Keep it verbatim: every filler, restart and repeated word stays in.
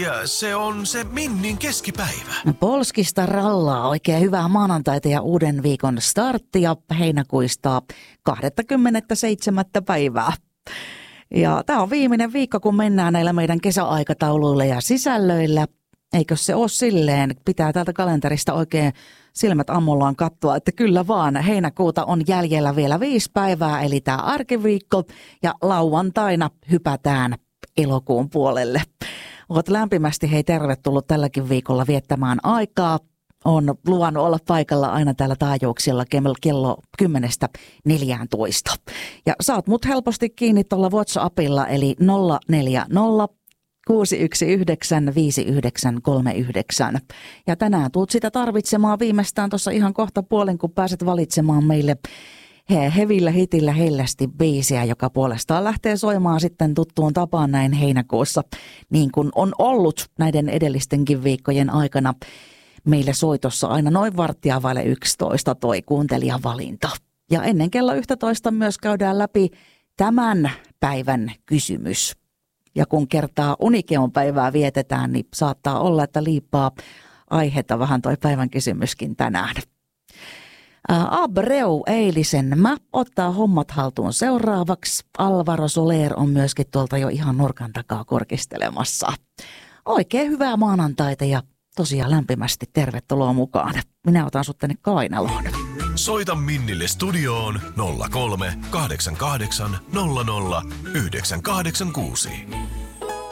se on se Minnin keskipäivä. Polskista rallaa oikein hyvää maanantaita ja uuden viikon starttia heinäkuista kaksikymmentäseitsemän päivää. Ja tämä on viimeinen viikko, kun mennään näillä meidän kesäaikatauluilla ja sisällöillä. Eikö se ole silleen? Pitää täältä kalenterista oikein silmät ammollaan katsoa, että kyllä vaan heinäkuuta on jäljellä vielä viisi päivää, eli tämä arkiviikko, ja lauantaina hypätään elokuun puolelle. Olet lämpimästi hei tervetullut tälläkin viikolla viettämään aikaa. On luvannut olla paikalla aina täällä taajuuksilla kello kymmenestä neljääntoista. Ja saat mut helposti kiinni tuolla WhatsAppilla, eli nolla neljä nolla kuusi yksi yhdeksän viisi yhdeksän kolme yhdeksän. Ja tänään tuut sitä tarvitsemaan viimeistään tuossa ihan kohta puolen, kun pääset valitsemaan meille he, hevillä hitillä hellästi biisiä, joka puolestaan lähtee soimaan sitten tuttuun tapaan näin heinäkuussa, niin kuin on ollut näiden edellistenkin viikkojen aikana meille soitossa aina noin varttia vaille yksitoista toi kuuntelijavalinta. Ja ennen kello yksitoista myös käydään läpi tämän päivän kysymys. Ja kun kertaa Unikeon päivää vietetään, niin saattaa olla, että liippaa aihetta vähän toi päivän kysymyskin tänään. Abreu eilisen mä ottaa hommat haltuun seuraavaksi. Alvaro Soler on myöskin tuolta jo ihan nurkan takaa korkistelemassa. Oikein hyvää maanantaita ja tosiaan lämpimästi tervetuloa mukaan. Minä otan sut tänne kainaloon. Soita Minnille studioon nolla kolme kahdeksan kahdeksan nolla nolla yhdeksän kahdeksan kuusi.